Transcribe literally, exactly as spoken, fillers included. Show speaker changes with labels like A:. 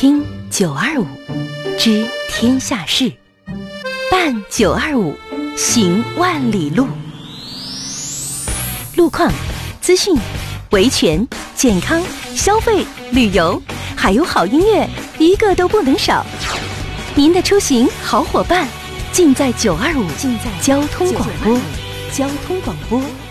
A: 听九二五，知天下事，办九二五，行万里路。路况、资讯、维权、健康、消费、旅游，还有好音乐，一个都不能少。您的出行好伙伴，尽在九二五，尽在交通广播，交通广播。